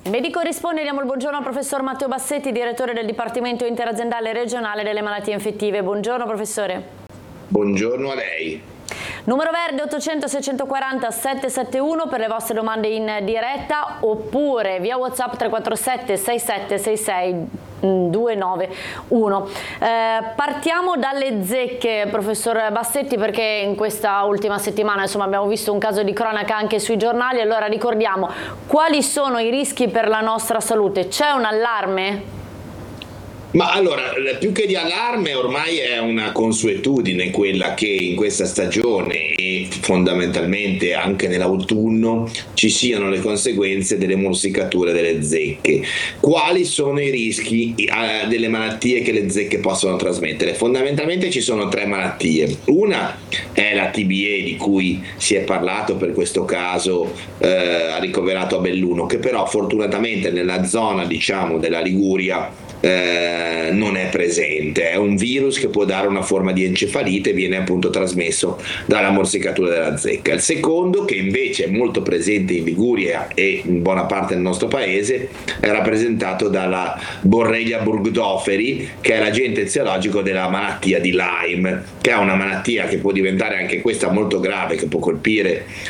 Medico risponde, diamo il buongiorno al professor Matteo Bassetti, direttore del Dipartimento Interaziendale Regionale delle Malattie Infettive. Buongiorno professore. Buongiorno a lei. Numero verde 800 640 771 per le vostre domande in diretta, oppure via WhatsApp 347 6766 291. Partiamo dalle zecche, professor Bassetti, perché in questa ultima settimana abbiamo visto un caso di cronaca anche sui giornali. Allora ricordiamo quali sono i rischi per la nostra salute. C'è un allarme? Ma allora, più che di allarme, ormai è una consuetudine quella che in questa stagione e fondamentalmente anche nell'autunno ci siano le conseguenze delle morsicature delle zecche. Quali sono i rischi delle malattie che le zecche possono trasmettere? Fondamentalmente ci sono tre malattie. Una è la TBE, di cui si è parlato per questo caso ricoverato a Belluno, che però fortunatamente nella zona, diciamo, della Liguria non è presente. È un virus che può dare una forma di encefalite e viene appunto trasmesso dalla morsicatura della zecca. Il secondo, che invece è molto presente in Liguria e in buona parte del nostro paese, è rappresentato dalla Borrelia burgdorferi, che è l'agente eziologico della malattia di Lyme, che è una malattia che può diventare anche questa molto grave, che può colpire